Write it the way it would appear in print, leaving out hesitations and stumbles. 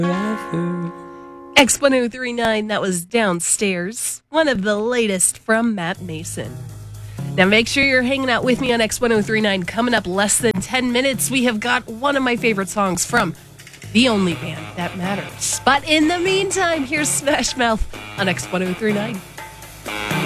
X1039, that was Downstairs, one of the latest from Matt Mason. Now make sure you're hanging out with me on X1039. Coming up less than 10 minutes, we have got one of my favorite songs from the only band that matters. But in the meantime, here's Smash Mouth on X1039.